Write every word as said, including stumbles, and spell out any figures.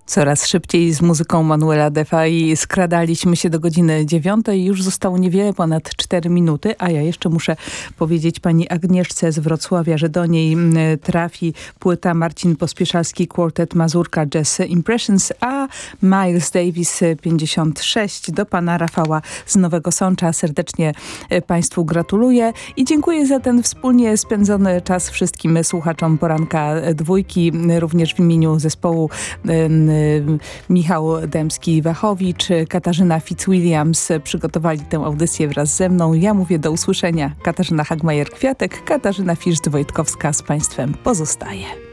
Coraz szybciej z muzyką Manuela Defa i skradaliśmy się do godziny dziewiątej. Już zostało niewiele ponad cztery minuty, a ja jeszcze muszę powiedzieć pani Agnieszce z Wrocławia, że do niej trafi płyta Marcin Pospieszalski Quartet Mazurka Jazz Impressions, a Miles Davis pięćdziesiąt sześć do pana Rafała z Nowego Sącza. Serdecznie państwu gratuluję i dziękuję za ten wspólnie spędzony czas wszystkim słuchaczom Poranka Dwójki, również w imieniu zespołu Michał Dębski-Wachowicz, Katarzyna Fitzwilliams przygotowali tę audycję wraz ze mną. Ja mówię do usłyszenia. Katarzyna Hagmajer-Kwiatek, Katarzyna Fiszcz-Wojtkowska z państwem pozostaje.